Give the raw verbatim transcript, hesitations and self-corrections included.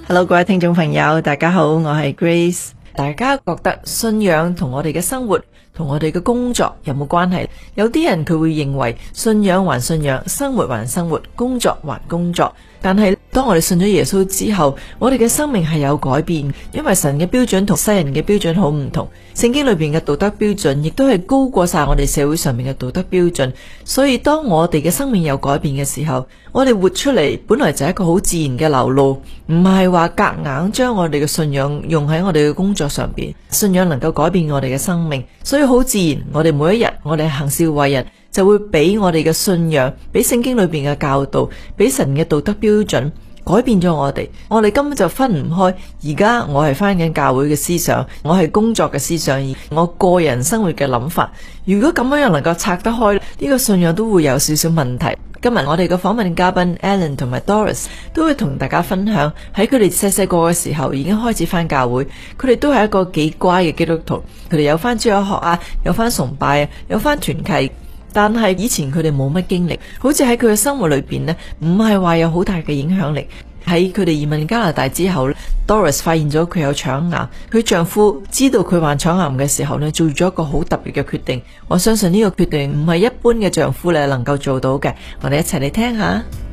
Hello， 各位聽眾朋友，大家好，我係 Grace。大家覺得信仰同我哋嘅生活同我哋嘅工作有冇關係？有啲人佢會認為信仰還信仰，生活還生活，工作還工作。但係當我哋信咗耶穌之後，我哋嘅生命係有改變，因為神嘅標準同世人嘅標準好唔同。聖經裏邊嘅道德標準亦都係高過晒我哋社會上面嘅道德標準。所以當我哋嘅生命有改變嘅時候，我哋活出嚟本來就係一個好自然嘅流露，唔係話夾硬將我哋嘅信仰用喺我哋嘅工作上邊。信仰能夠改變我哋嘅生命，所以好自然，我哋每一日我哋行事為人就會俾我哋嘅信仰，俾聖經裏邊嘅教導，俾神嘅道德標準改變咗我哋。我哋根本就分唔開。而家我係返緊教會嘅思想，我係工作嘅思想，而我個人生活嘅諗法，如果咁樣又能夠拆得開，呢個信仰都會有少少問題。今日我哋嘅訪問嘉賓 Alan 同埋 Doris 都會同大家分享喺佢哋細細個嘅時候已經開始返教會，佢哋都係一個幾乖嘅基督徒，佢哋有返主日學啊，有返崇拜啊，有返團契。但係以前佢哋冇乜經歷，好似喺佢嘅生活裏邊呢，唔係話有好大嘅影響力。喺佢哋移民加拿大之後 Doris 發現咗佢有腸癌，佢丈夫知道佢患腸癌嘅時候呢，做咗一個好特別嘅決定。我相信呢個決定唔係一般嘅丈夫咧能夠做到嘅。我哋一齊嚟聽下。